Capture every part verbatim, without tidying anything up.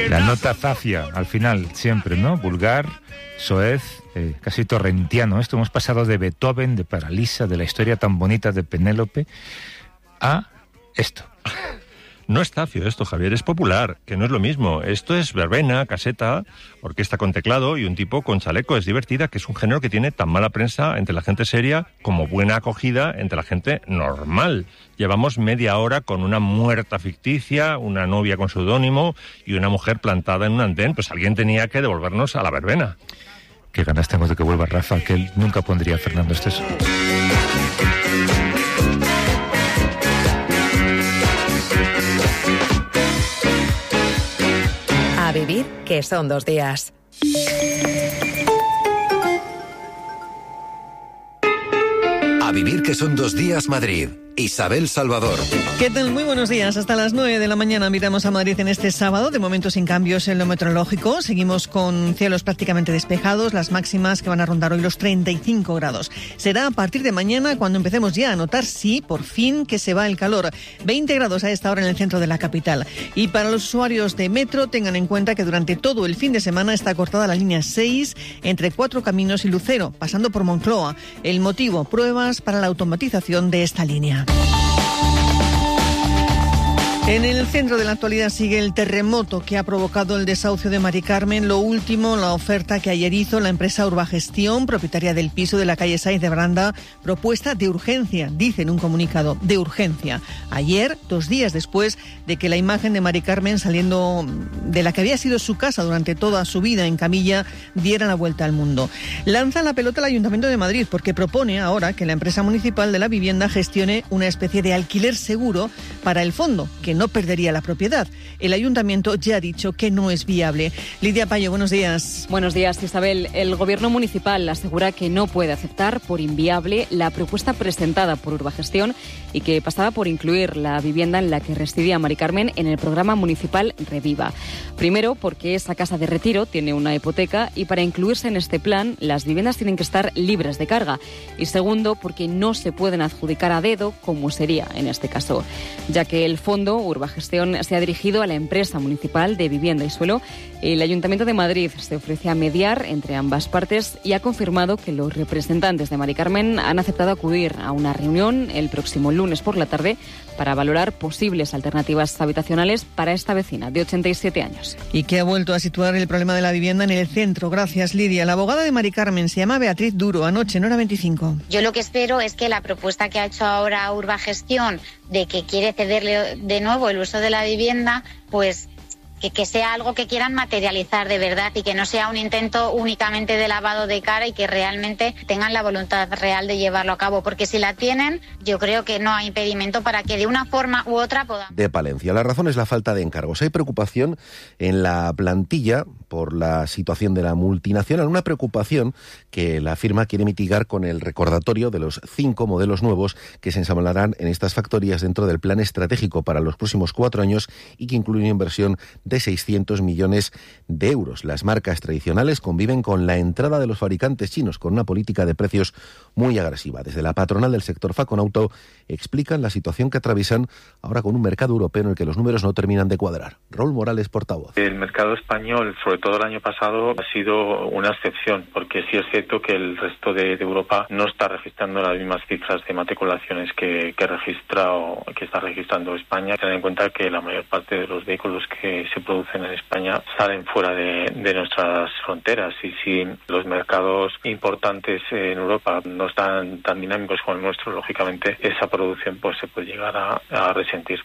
La nota zafia, al final, siempre, ¿no? Vulgar, soez, eh, casi torrentiano. Esto hemos pasado de Beethoven, de Paralisa, de la historia tan bonita de Penélope, a esto. No es zafio esto, Javier, es popular, que no es lo mismo. Esto es verbena, caseta, orquesta con teclado y un tipo con chaleco. Es divertida, que es un género que tiene tan mala prensa entre la gente seria como buena acogida entre la gente normal. Llevamos media hora con una muerta ficticia, una novia con seudónimo y una mujer plantada en un andén. Pues alguien tenía que devolvernos a la verbena. Qué ganas tengo de que vuelva Rafa, que él nunca pondría a Fernando Esteso. A vivir, que son dos días. A vivir, que son dos días, Madrid. Isabel Salvador. ¿Qué tal? Muy buenos días. Hasta las nueve de la mañana miramos a Madrid en este sábado. De momento sin cambios en lo meteorológico. Seguimos con cielos prácticamente despejados. Las máximas que van a rondar hoy los treinta y cinco grados. Será a partir de mañana cuando empecemos ya a notar, sí, por fin, que se va el calor. veinte grados a esta hora en el centro de la capital. Y para los usuarios de metro, tengan en cuenta que durante todo el fin de semana está cortada la línea seis entre Cuatro Caminos y Lucero, pasando por Moncloa. El motivo, pruebas para la automatización de esta línea. En el centro de la actualidad sigue el terremoto que ha provocado el desahucio de Mari Carmen. Lo último, la oferta que ayer hizo la empresa Urbagestión, propietaria del piso de la calle Sáenz de Baranda, propuesta de urgencia, dice en un comunicado, de urgencia. Ayer, dos días después de que la imagen de Mari Carmen, saliendo de la que había sido su casa durante toda su vida en camilla, diera la vuelta al mundo. Lanza la pelota al Ayuntamiento de Madrid porque propone ahora que la empresa municipal de la vivienda gestione una especie de alquiler seguro para el fondo, que no perdería la propiedad. El ayuntamiento ya ha dicho que no es viable. Lidia Payo, buenos días. Buenos días, Isabel. El gobierno municipal asegura que no puede aceptar por inviable la propuesta presentada por Urbagestión y que pasaba por incluir la vivienda en la que residía Mari Carmen en el programa municipal Reviva. Primero, porque esa casa de retiro tiene una hipoteca y para incluirse en este plan las viviendas tienen que estar libres de carga. Y segundo, porque no se pueden adjudicar a dedo como sería en este caso, ya que el fondo Urbagestión se ha dirigido a la empresa municipal de vivienda y suelo. El Ayuntamiento de Madrid se ofrece a mediar entre ambas partes y ha confirmado que los representantes de Mari Carmen han aceptado acudir a una reunión el próximo lunes por la tarde para valorar posibles alternativas habitacionales para esta vecina de ochenta y siete años. Y que ha vuelto a situar el problema de la vivienda en el centro. Gracias, Lidia. La abogada de Mari Carmen se llama Beatriz Duro. Anoche, en Hora veinticinco. Yo lo que espero es que la propuesta que ha hecho ahora Urbagestión de que quiere cederle de nuevo el uso de la vivienda, pues que, que sea algo que quieran materializar de verdad y que no sea un intento únicamente de lavado de cara y que realmente tengan la voluntad real de llevarlo a cabo, porque si la tienen, yo creo que no hay impedimento para que de una forma u otra podamos. De Palencia. La razón es la falta de encargos. Hay preocupación en la plantilla por la situación de la multinacional, una preocupación que la firma quiere mitigar con el recordatorio de los cinco modelos nuevos que se ensamblarán en estas factorías dentro del plan estratégico para los próximos cuatro años y que incluye una inversión de seiscientos millones de euros. Las marcas tradicionales conviven con la entrada de los fabricantes chinos con una política de precios muy agresiva. Desde la patronal del sector Faconauto explican la situación que atraviesan ahora con un mercado europeo en el que los números no terminan de cuadrar. Raúl Morales, portavoz. El mercado español, sobre todo el año pasado, ha sido una excepción, porque sí es cierto que el resto de, de Europa no está registrando las mismas cifras de matriculaciones que, que registra o que está registrando España. Tener en cuenta que la mayor parte de los vehículos que se producen en España salen fuera de, de nuestras fronteras, y si los mercados importantes en Europa no están tan dinámicos como el nuestro, lógicamente esa producción pues se puede llegar a, a resentir.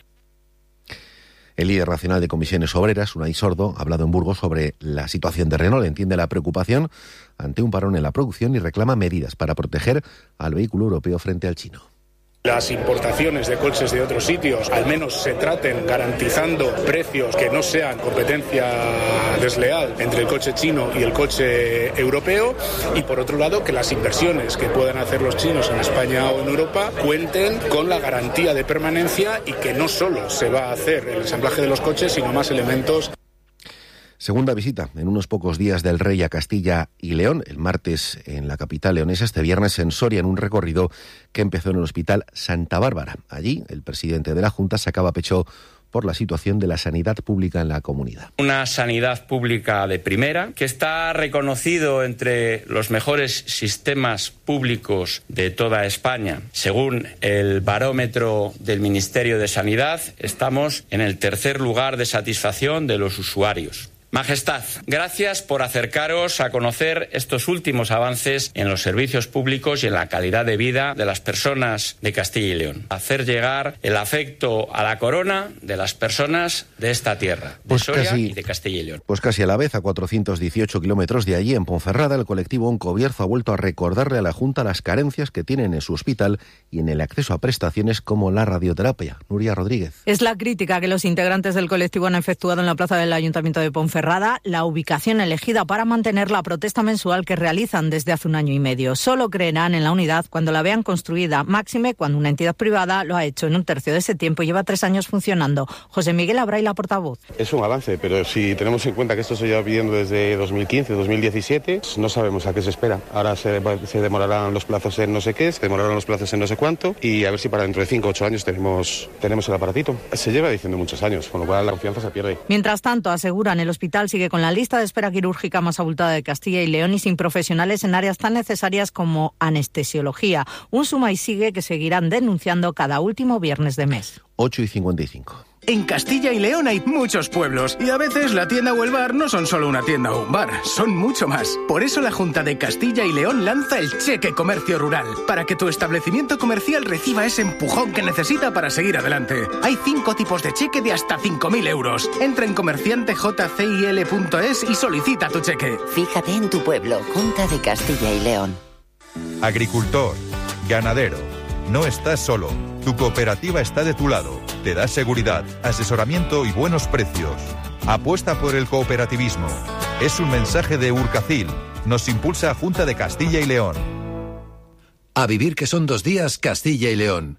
El líder nacional de comisiones obreras, Unai Sordo, ha hablado en Burgos sobre la situación de Renault. Entiende la preocupación ante un parón en la producción y reclama medidas para proteger al vehículo europeo frente al chino. Las importaciones de coches de otros sitios al menos se traten garantizando precios que no sean competencia desleal entre el coche chino y el coche europeo, y por otro lado que las inversiones que puedan hacer los chinos en España o en Europa cuenten con la garantía de permanencia y que no solo se va a hacer el ensamblaje de los coches sino más elementos. Segunda visita en unos pocos días del rey a Castilla y León, el martes en la capital leonesa, este viernes en Soria, en un recorrido que empezó en el Hospital Santa Bárbara. Allí, el presidente de la Junta sacaba pecho por la situación de la sanidad pública en la comunidad. Una sanidad pública de primera, que está reconocido entre los mejores sistemas públicos de toda España. Según el barómetro del Ministerio de Sanidad, estamos en el tercer lugar de satisfacción de los usuarios. Majestad, gracias por acercaros a conocer estos últimos avances en los servicios públicos y en la calidad de vida de las personas de Castilla y León. Hacer llegar el afecto a la corona de las personas de esta tierra, de pues Soria casi, y de Castilla y León. Pues casi a la vez, a cuatrocientos dieciocho kilómetros de allí, en Ponferrada, el colectivo Oncobierzo ha vuelto a recordarle a la Junta las carencias que tienen en su hospital y en el acceso a prestaciones como la radioterapia. Nuria Rodríguez. Es la crítica que los integrantes del colectivo han efectuado en la plaza del Ayuntamiento de Ponferrada. La ubicación elegida para mantener la protesta mensual que realizan desde hace un año y medio. Solo creerán en la unidad cuando la vean construida, máxime cuando una entidad privada lo ha hecho en un tercio de ese tiempo y lleva tres años funcionando. José Miguel Abray, la portavoz. Es un avance, pero si tenemos en cuenta que esto se lleva pidiendo desde dos mil quince, dos mil diecisiete, no sabemos a qué se espera. Ahora se, se demorarán los plazos en no sé qué, se demorarán los plazos en no sé cuánto y a ver si para dentro de cinco o ocho años tenemos, tenemos el aparatito. Se lleva diciendo muchos años, con lo cual la confianza se pierde. Mientras tanto, aseguran, el hospital sigue con la lista de espera quirúrgica más abultada de Castilla y León y sin profesionales en áreas tan necesarias como anestesiología. Un suma y sigue que seguirán denunciando cada último viernes de mes. ocho y cincuenta y cinco. En Castilla y León hay muchos pueblos y a veces la tienda o el bar no son solo una tienda o un bar, son mucho más. Por eso la Junta de Castilla y León lanza el Cheque Comercio Rural, para que tu establecimiento comercial reciba ese empujón que necesita para seguir adelante. Hay cinco tipos de cheque de hasta cinco mil euros. Entra en comerciante j c i l punto es y solicita tu cheque. Fíjate en tu pueblo, Junta de Castilla y León. Agricultor, ganadero, no estás solo. Tu cooperativa está de tu lado. Te da seguridad, asesoramiento y buenos precios. Apuesta por el cooperativismo. Es un mensaje de Urcacil. Nos impulsa Junta de Castilla y León. A vivir que son dos días, Castilla y León.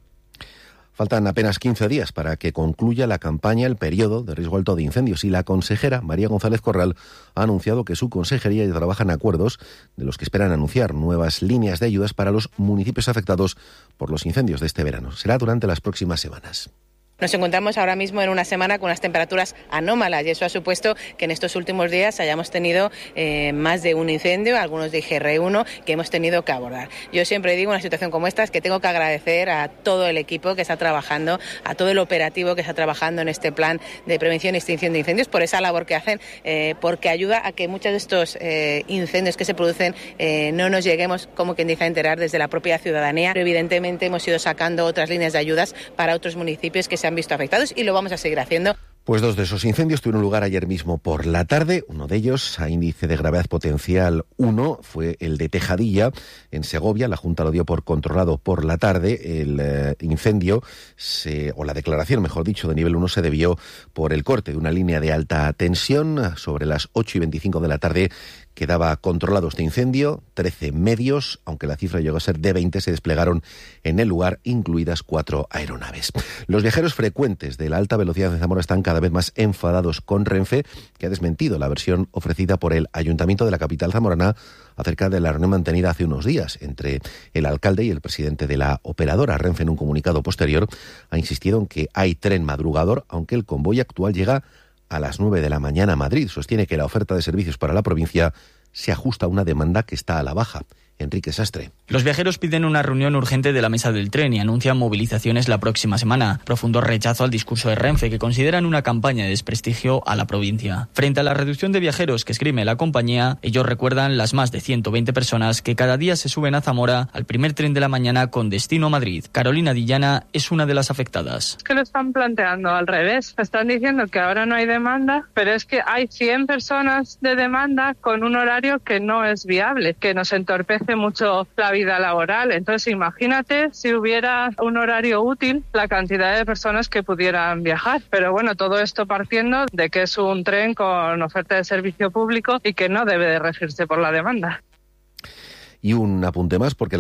Faltan apenas quince días para que concluya la campaña, el periodo de riesgo alto de incendios, y la consejera María González Corral ha anunciado que su consejería ya trabaja en acuerdos de los que esperan anunciar nuevas líneas de ayudas para los municipios afectados por los incendios de este verano. Será durante las próximas semanas. Nos encontramos ahora mismo en una semana con unas temperaturas anómalas y eso ha supuesto que en estos últimos días hayamos tenido eh, más de un incendio, algunos de I G R uno, que hemos tenido que abordar. Yo siempre digo, en una situación como esta, es que tengo que agradecer a todo el equipo que está trabajando, a todo el operativo que está trabajando en este plan de prevención y extinción de incendios, por esa labor que hacen, eh, porque ayuda a que muchos de estos eh, incendios que se producen eh, no nos lleguemos, como quien dice, a enterar desde la propia ciudadanía. Pero evidentemente hemos ido sacando otras líneas de ayudas para otros municipios que se han visto afectados y lo vamos a seguir haciendo. Pues dos de esos incendios tuvieron lugar ayer mismo por la tarde. Uno de ellos, a índice de gravedad potencial uno, fue el de Tejadilla, en Segovia. La Junta lo dio por controlado por la tarde. El eh, incendio, se, o la declaración, mejor dicho, de nivel uno se debió por el corte de una línea de alta tensión. Sobre las ocho y veinticinco de la tarde quedaba controlado este incendio. trece medios, aunque la cifra llegó a ser de veinte, se desplegaron en el lugar, incluidas cuatro aeronaves. Los viajeros frecuentes de la alta velocidad de Zamora están cada vez más enfadados con Renfe, que ha desmentido la versión ofrecida por el Ayuntamiento de la capital zamorana acerca de la reunión mantenida hace unos días entre el alcalde y el presidente de la operadora. Renfe, en un comunicado posterior, ha insistido en que hay tren madrugador, aunque el convoy actual llega a las nueve de la mañana a Madrid. Sostiene que la oferta de servicios para la provincia se ajusta a una demanda que está a la baja. Enrique Sastre. Los viajeros piden una reunión urgente de la mesa del tren y anuncian movilizaciones la próxima semana. Profundo rechazo al discurso de Renfe, que consideran una campaña de desprestigio a la provincia. Frente a la reducción de viajeros que esgrime la compañía, ellos recuerdan las más de ciento veinte personas que cada día se suben a Zamora al primer tren de la mañana con destino a Madrid. Carolina Dillana es una de las afectadas. Es que lo están planteando al revés. Están diciendo que ahora no hay demanda, pero es que hay cien personas de demanda con un horario que no es viable, que nos entorpece mucho la vida laboral. Entonces imagínate si hubiera un horario útil, la cantidad de personas que pudieran viajar. Pero bueno, todo esto partiendo de que es un tren con oferta de servicio público y que no debe de regirse por la demanda. Y un apunte más, porque la